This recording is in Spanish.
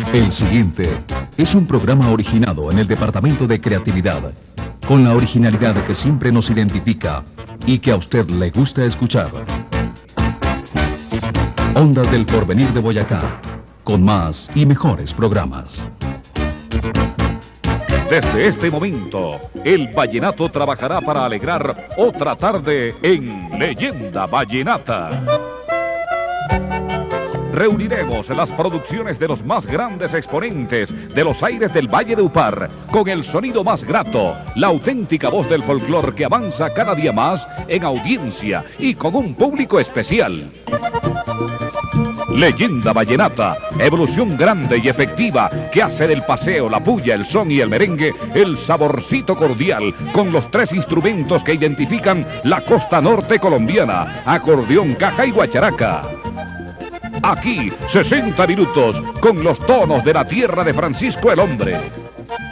El siguiente es un programa originado en el Departamento de Creatividad, con la originalidad que siempre nos identifica y que a usted le gusta escuchar. Ondas del Porvenir de Boyacá, con más y mejores programas. Desde este momento, el vallenato trabajará para alegrar otra tarde en Leyenda Vallenata. Reuniremos las producciones de los más grandes exponentes de los aires del Valle de Upar, con el sonido más grato, la auténtica voz del folclor que avanza cada día más en audiencia y con un público especial. Leyenda Vallenata, evolución grande y efectiva que hace del paseo, la puya, el son y el merengue el saborcito cordial, con los tres instrumentos que identifican la costa norte colombiana: acordeón, caja y guacharaca. Aquí, 60 minutos con los tonos de la tierra de Francisco el Hombre.